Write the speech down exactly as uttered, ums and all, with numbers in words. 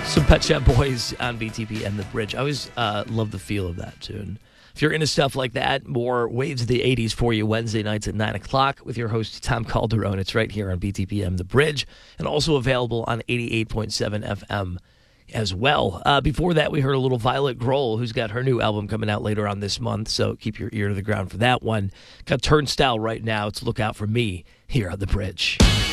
Some Pet Shop Boys on B T P and The Bridge. I always uh, love the feel of that tune. If you're into stuff like that, more Waves of the eighties for you Wednesday nights at nine o'clock with your host, Tom Calderone. It's right here on B T P M The Bridge, and also available on eighty-eight point seven F M as well. Uh, before that, we heard a little Violet Grohl, who's got her new album coming out later on this month, so keep your ear to the ground for that one. Got Turnstile right now. It's Look Out For Me here on The Bridge.